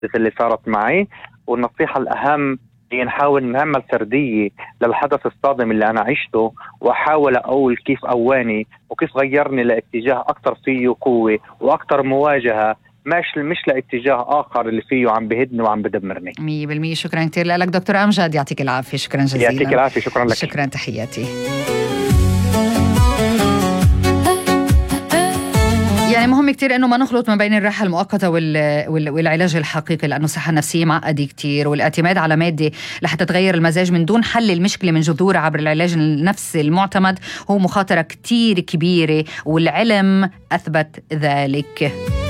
اللي صارت معي. والنصيحة الأهم هي نحاول نعمل سردية للحدث الصادم اللي أنا عشته، وأحاول أقول كيف قواني وكيف غيرني لاتجاه أكثر فيه قوة وأكثر مواجهة، مش لاتجاه آخر اللي فيه عم بهدني وعم بدمرني. 100%. شكرا كثير لك دكتور أمجد، يعطيك العافية. شكرا جزيلا. يعطيك العافية. شكرا لك. شكرا، تحياتي. يعني مهم كتير إنه ما نخلط ما بين الراحة المؤقتة والعلاج الحقيقي، لأنه الصحة النفسية معقدة كتير، والاعتماد على مادة لحتى تغير المزاج من دون حل المشكلة من جذورها عبر العلاج النفسي المعتمد هو مخاطرة كتير كبيرة، والعلم أثبت ذلك.